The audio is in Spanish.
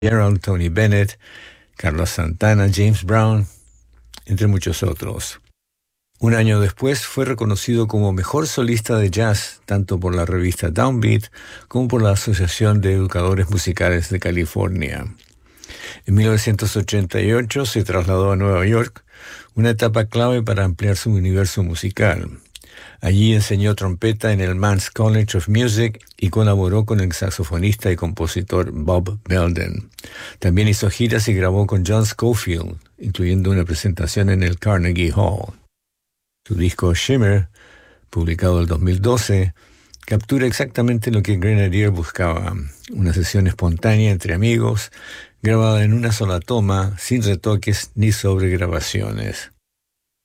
Gerald, Tony Bennett, Carlos Santana, James Brown, entre muchos otros. Un año después fue reconocido como mejor solista de jazz, tanto por la revista Downbeat como por la Asociación de Educadores Musicales de California. En 1988 se trasladó a Nueva York, una etapa clave para ampliar su universo musical. Allí enseñó trompeta en el Man's College of Music y colaboró con el saxofonista y compositor Bob Belden. También hizo giras y grabó con John Scofield, incluyendo una presentación en el Carnegie Hall. Su disco Shimmer, publicado en el 2012, captura exactamente lo que Grenadier buscaba: una sesión espontánea entre amigos, grabada en una sola toma, sin retoques ni sobregrabaciones.